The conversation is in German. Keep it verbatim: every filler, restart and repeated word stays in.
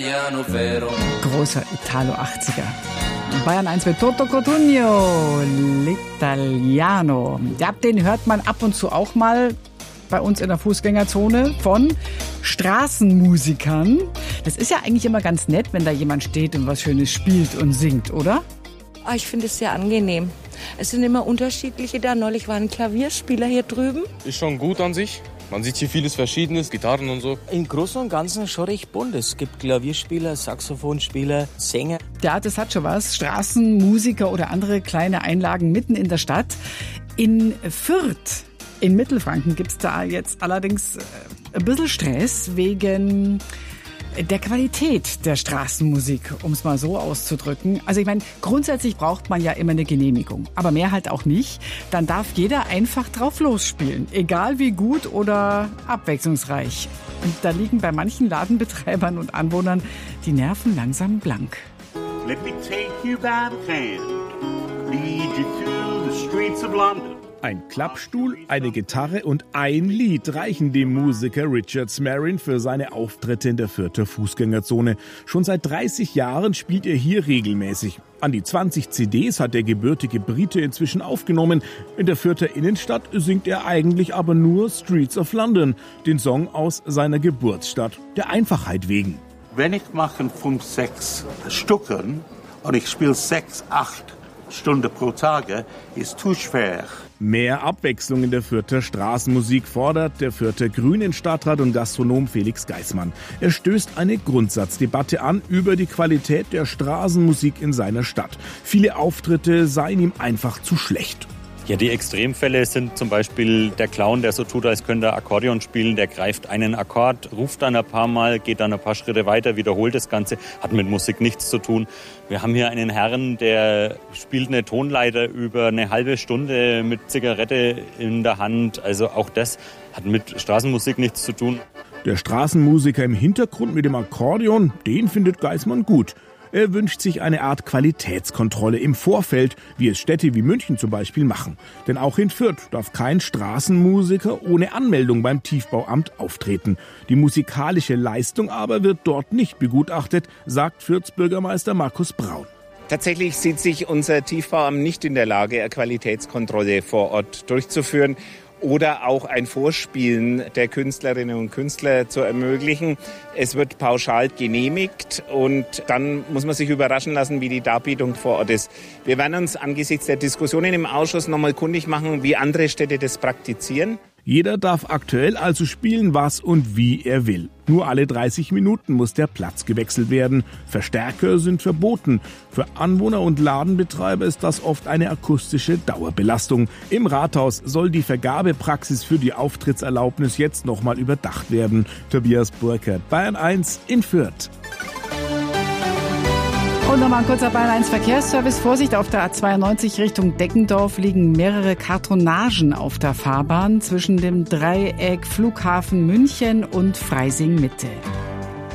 Großer Italo-achtziger. Bayern eins mit Toto Cotugno, L'Italiano. Ja, den hört man ab und zu auch mal bei uns in der Fußgängerzone von Straßenmusikern. Das ist ja eigentlich immer ganz nett, wenn da jemand steht und was Schönes spielt und singt, oder? Oh, ich finde es sehr angenehm. Es sind immer unterschiedliche da. Neulich war ein Klavierspieler hier drüben. Ist schon gut an sich. Man sieht hier vieles Verschiedenes, Gitarren und so. Im Großen und Ganzen schon recht bunt. Es gibt Klavierspieler, Saxophonspieler, Sänger. Ja, das hat schon was. Straßenmusiker oder andere kleine Einlagen mitten in der Stadt. In Fürth, in Mittelfranken, gibt's da jetzt allerdings ein bisschen Stress wegen der Qualität der Straßenmusik, um es mal so auszudrücken. Also ich meine, grundsätzlich braucht man ja immer eine Genehmigung, aber mehr halt auch nicht. Dann darf jeder einfach drauf losspielen, egal wie gut oder abwechslungsreich. Und da liegen bei manchen Ladenbetreibern und Anwohnern die Nerven langsam blank. Let me take you by the hand, lead you through the streets of London. Ein Klappstuhl, eine Gitarre und ein Lied reichen dem Musiker Richard Smarin für seine Auftritte in der Fürther Fußgängerzone. Schon seit dreißig Jahren spielt er hier regelmäßig. An die zwanzig C Ds hat der gebürtige Brite inzwischen aufgenommen. In der Fürther Innenstadt singt er eigentlich aber nur Streets of London, den Song aus seiner Geburtsstadt, der Einfachheit wegen. Wenn ich mache fünf, sechs Stücken und ich spiele sechs, acht Stunden pro Tage, ist zu schwer. Mehr Abwechslung in der Fürther Straßenmusik fordert der Fürther Grünen Stadtrat und Gastronom Felix Geismann. Er stößt eine Grundsatzdebatte an über die Qualität der Straßenmusik in seiner Stadt. Viele Auftritte seien ihm einfach zu schlecht. Ja, die Extremfälle sind zum Beispiel der Clown, der so tut, als könnte er Akkordeon spielen. Der greift einen Akkord, ruft dann ein paar Mal, geht dann ein paar Schritte weiter, wiederholt das Ganze. Hat mit Musik nichts zu tun. Wir haben hier einen Herrn, der spielt eine Tonleiter über eine halbe Stunde mit Zigarette in der Hand. Also auch das hat mit Straßenmusik nichts zu tun. Der Straßenmusiker im Hintergrund mit dem Akkordeon, den findet Geismann gut. Er wünscht sich eine Art Qualitätskontrolle im Vorfeld, wie es Städte wie München zum Beispiel machen. Denn auch in Fürth darf kein Straßenmusiker ohne Anmeldung beim Tiefbauamt auftreten. Die musikalische Leistung aber wird dort nicht begutachtet, sagt Fürths Bürgermeister Markus Braun. Tatsächlich sieht sich unser Tiefbauamt nicht in der Lage, eine Qualitätskontrolle vor Ort durchzuführen oder auch ein Vorspielen der Künstlerinnen und Künstler zu ermöglichen. Es wird pauschal genehmigt und dann muss man sich überraschen lassen, wie die Darbietung vor Ort ist. Wir werden uns angesichts der Diskussionen im Ausschuss nochmal kundig machen, wie andere Städte das praktizieren. Jeder darf aktuell also spielen, was und wie er will. Nur alle dreißig Minuten muss der Platz gewechselt werden. Verstärker sind verboten. Für Anwohner und Ladenbetreiber ist das oft eine akustische Dauerbelastung. Im Rathaus soll die Vergabepraxis für die Auftrittserlaubnis jetzt nochmal überdacht werden. Tobias Burkhardt, Bayern eins in Fürth. Und nochmal ein kurzer Bayern eins Verkehrsservice. Vorsicht, auf der A zweiundneunzig Richtung Deggendorf liegen mehrere Kartonagen auf der Fahrbahn zwischen dem Dreieck Flughafen München und Freising Mitte.